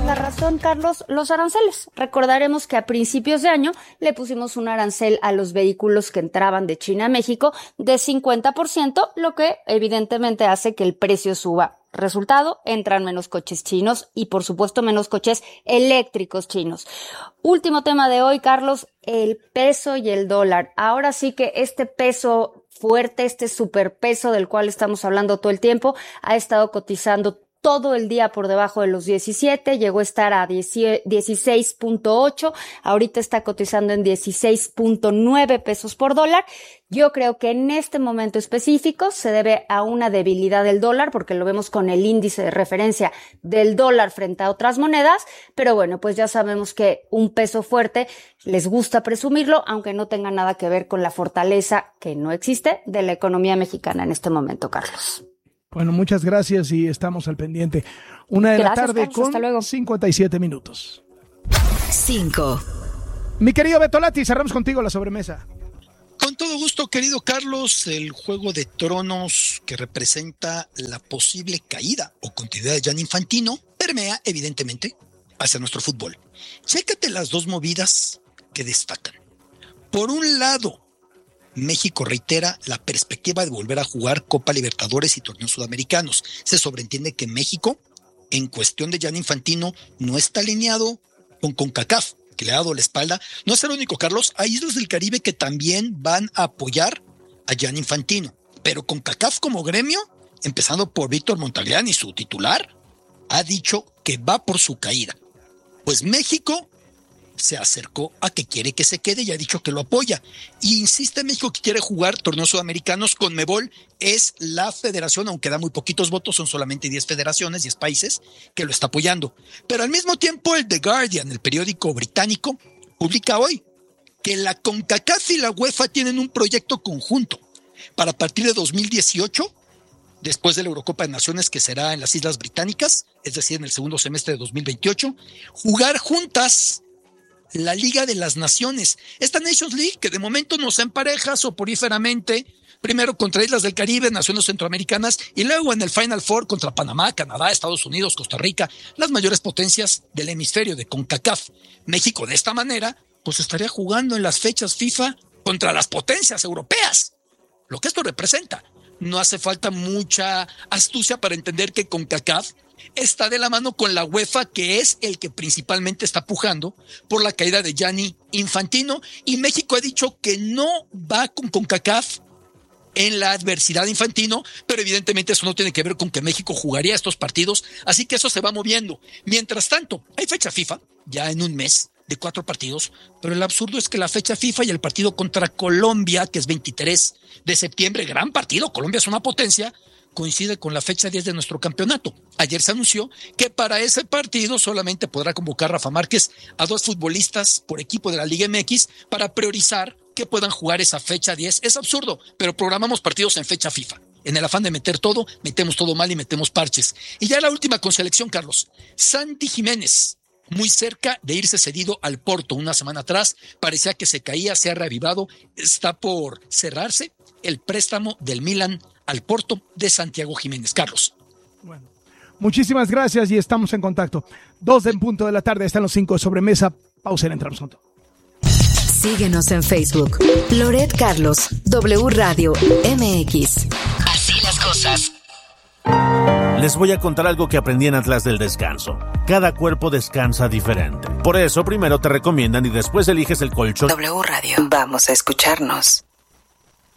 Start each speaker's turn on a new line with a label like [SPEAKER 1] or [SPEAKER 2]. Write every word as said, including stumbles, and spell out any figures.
[SPEAKER 1] la razón, Carlos, los aranceles. Recordaremos que a principios de año le pusimos un arancel a los vehículos que entraban de China a México de cincuenta por ciento, lo que evidentemente hace que el precio suba. Resultado, entran menos coches chinos y, por supuesto, menos coches eléctricos chinos. Último tema de hoy, Carlos, el peso y el dólar. Ahora sí que este peso fuerte, este superpeso del cual estamos hablando todo el tiempo, ha estado cotizando todo el día por debajo de los diecisiete, llegó a estar a dieciséis punto ocho, ahorita está cotizando en dieciséis punto nueve pesos por dólar. Yo creo que en este momento específico se debe a una debilidad del dólar, porque lo vemos con el índice de referencia del dólar frente a otras monedas, pero bueno, pues ya sabemos que un peso fuerte les gusta presumirlo, aunque no tenga nada que ver con la fortaleza que no existe de la economía mexicana en este momento, Carlos.
[SPEAKER 2] Bueno, muchas gracias y estamos al pendiente. Una de
[SPEAKER 1] Gracias,
[SPEAKER 2] la tarde
[SPEAKER 1] Carlos, hasta luego.
[SPEAKER 2] con cincuenta y siete minutos.
[SPEAKER 3] Cinco.
[SPEAKER 2] Mi querido Betolati, cerramos contigo la sobremesa.
[SPEAKER 4] Con todo gusto, querido Carlos, el Juego de Tronos que representa la posible caída o continuidad de Gianni Infantino permea, evidentemente, hacia nuestro fútbol. Chécate las dos movidas que destacan. Por un lado, México reitera la perspectiva de volver a jugar Copa Libertadores y torneos sudamericanos. Se sobreentiende que México, en cuestión de Gianni Infantino, no está alineado con CONCACAF, que le ha dado la espalda. No es el único, Carlos. Hay islas del Caribe que también van a apoyar a Gianni Infantino. Pero CONCACAF como gremio, empezando por Víctor Montagliani, su titular, ha dicho que va por su caída. Pues México se acercó a que quiere que se quede y ha dicho que lo apoya. Y insiste México que quiere jugar torneos sudamericanos. CONMEBOL es la federación, aunque da muy poquitos votos, son solamente diez federaciones, diez países, que lo está apoyando. Pero al mismo tiempo el The Guardian, el periódico británico, publica hoy que la CONCACAF y la UEFA tienen un proyecto conjunto para, a partir de dos mil dieciocho, después de la Eurocopa de Naciones, que será en las Islas Británicas, es decir, en el segundo semestre de dos mil veintiocho, jugar juntas la Liga de las Naciones, esta Nations League que de momento nos empareja soporíferamente, primero contra Islas del Caribe, naciones centroamericanas, y luego en el Final Four contra Panamá, Canadá, Estados Unidos, Costa Rica, las mayores potencias del hemisferio de CONCACAF. México de esta manera pues estaría jugando en las fechas FIFA contra las potencias europeas. Lo que esto representa, no hace falta mucha astucia para entender que CONCACAF está de la mano con la UEFA, que es el que principalmente está pujando por la caída de Gianni Infantino, y México ha dicho que no va con CONCACAF en la adversidad de Infantino, pero evidentemente eso no tiene que ver con que México jugaría estos partidos, así que eso se va moviendo. Mientras tanto, hay fecha FIFA, ya en un mes, de cuatro partidos, pero el absurdo es que la fecha FIFA y el partido contra Colombia, que es veintitrés de septiembre, gran partido, Colombia es una potencia, coincide con la fecha diez de nuestro campeonato. Ayer se anunció que para ese partido solamente podrá convocar Rafa Márquez a dos futbolistas por equipo de la Liga M X para priorizar que puedan jugar esa fecha diez. Es absurdo, pero programamos partidos en fecha FIFA. En el afán de meter todo, metemos todo mal y metemos parches. Y ya la última con selección, Carlos. Santi Jiménez, muy cerca de irse cedido al Porto una semana atrás, parecía que se caía, se ha reavivado, está por cerrarse el préstamo del Milan al Porto de Santiago Jiménez. Carlos.
[SPEAKER 2] Bueno, muchísimas gracias y estamos en contacto. Dos en punto de la tarde, están los cinco de sobremesa. Pausa y entramos juntos.
[SPEAKER 3] Síguenos en Facebook. Loret Carlos, W Radio M X.
[SPEAKER 5] Así las cosas.
[SPEAKER 6] Les voy a contar algo que aprendí en Atlas del Descanso. Cada cuerpo descansa diferente. Por eso primero te recomiendan y después eliges el colchón.
[SPEAKER 3] W Radio. Vamos a escucharnos.